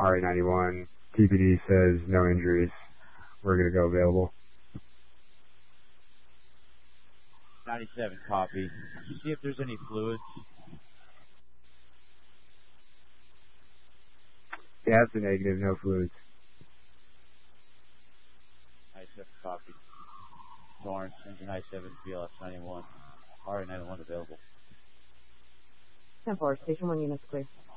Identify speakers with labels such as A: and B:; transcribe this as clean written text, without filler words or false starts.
A: RA91. TPD says no injuries. We're going to go available.
B: 97, copy. See if there's any fluids.
A: Yeah, that's a negative, no fluids.
B: 97, copy. Torrance, engine 97, BLS 91. RA91 available.
C: 10-4, station 1 units clear.